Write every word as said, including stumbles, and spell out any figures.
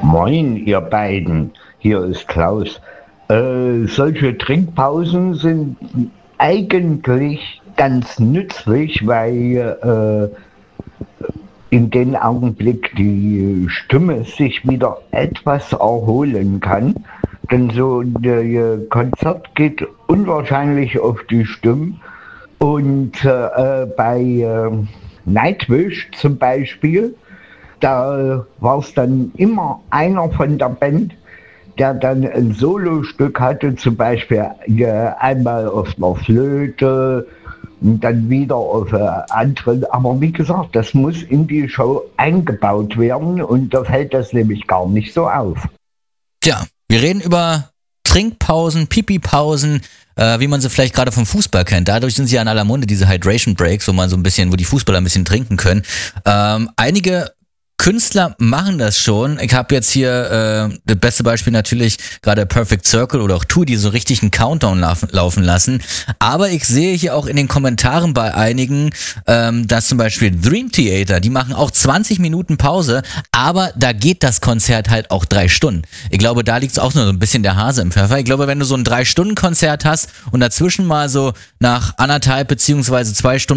Moin, ihr beiden. Hier ist Klaus. Äh, solche Trinkpausen sind eigentlich ganz nützlich, weil äh, in dem Augenblick die Stimme sich wieder etwas erholen kann. Denn so ein äh, Konzert geht unwahrscheinlich auf die Stimme. Und äh, bei äh, Nightwish zum Beispiel, da war es dann immer einer von der Band, der dann ein Solostück hatte, zum Beispiel äh, einmal auf einer Flöte und dann wieder auf einer anderen. Aber wie gesagt, das muss in die Show eingebaut werden und da fällt das nämlich gar nicht so auf. Tja, wir reden über Trinkpausen, Pipi-Pausen, äh, wie man sie vielleicht gerade vom Fußball kennt. Dadurch sind sie ja in aller Munde, diese Hydration Breaks, wo man so ein bisschen, wo die Fußballer ein bisschen trinken können. Ähm, einige Künstler machen das schon. Ich habe jetzt hier äh, das beste Beispiel natürlich gerade Perfect Circle oder auch Tour, die so richtig einen Countdown laufen, laufen lassen. Aber ich sehe hier auch in den Kommentaren bei einigen, ähm, dass zum Beispiel Dream Theater, die machen auch zwanzig Minuten Pause, aber da geht das Konzert halt auch drei Stunden. Ich glaube, da liegt auch nur so ein bisschen der Hase im Pfeffer. Ich glaube, wenn du so ein drei Stunden Konzert hast und dazwischen mal so nach anderthalb beziehungsweise zwei Stunden